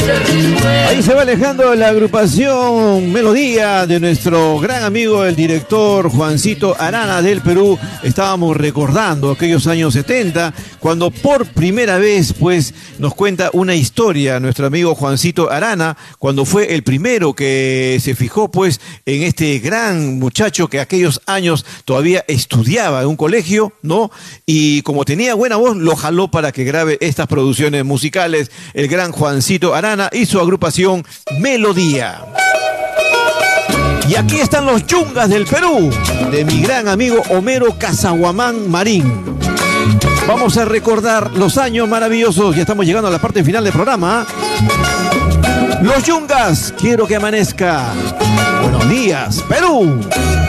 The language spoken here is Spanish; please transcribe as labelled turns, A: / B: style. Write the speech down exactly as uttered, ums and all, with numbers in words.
A: Ahí se va alejando la agrupación Melodía de nuestro gran amigo el director Juancito Arana del Perú. Estábamos recordando aquellos años setenta cuando por primera vez pues nos cuenta una historia nuestro amigo Juancito Arana, cuando fue el primero que se fijó pues en este gran muchacho que aquellos años todavía estudiaba en un colegio, ¿no? Y como tenía buena voz, lo jaló para que grabe estas producciones musicales, el gran Juancito Arana y su agrupación Melodía. Y aquí están los Yungas del Perú, de mi gran amigo Homero Casaguamán Marín. Vamos a recordar los años maravillosos, ya estamos llegando a la parte final del programa. Los Yungas, quiero que amanezca. Buenos días, Perú.